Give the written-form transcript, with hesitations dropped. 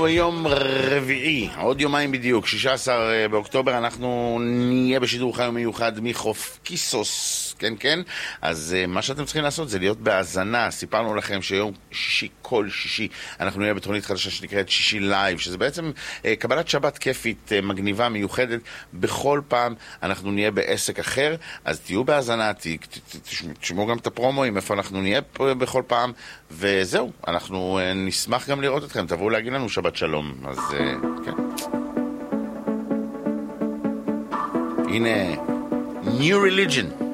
אנחנו יום רביעי, עוד יומיים בדיוק, 16 באוקטובר, אנחנו נהיה בשידור חי מיוחד מחוף קיסוס, כן כן. אז מה שאתם צריכים לעשות זה להיות בהאזנה. סיפרנו לכם שיום שישי, כל שישי, אנחנו נהיה בתוכנית חדשה שנקראת שישי לייב, שזה בעצם קבלת שבת כיפית, מגניבה, מיוחדת. בכל פעם אנחנו נהיה בעסק אחר, אז תהיו בהאזנה, תשמעו גם את הפרומואים, איפה אנחנו נהיה בכל פעם, וזהו, אנחנו נשמח גם לראות אתכם, תבואו להגיד לנו שבת שלום. אז כן, הנה New Religion.